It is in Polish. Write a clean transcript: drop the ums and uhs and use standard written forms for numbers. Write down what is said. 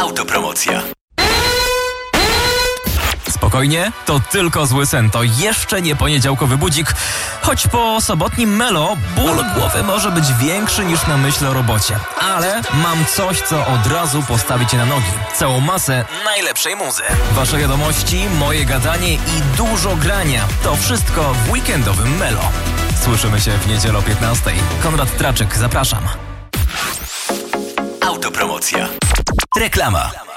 Autopromocja. Spokojnie, to tylko zły sen, to jeszcze nie poniedziałkowy budzik. Choć po sobotnim Melo ból głowy może być większy niż na myśl o robocie. Ale mam coś, co od razu postawi cię na nogi. Całą masę najlepszej muzy. Wasze wiadomości, moje gadanie i dużo grania. To wszystko w weekendowym Melo. Słyszymy się w niedzielę o 15:00. Konrad Traczyk, zapraszam. Autopromocja. Reklama.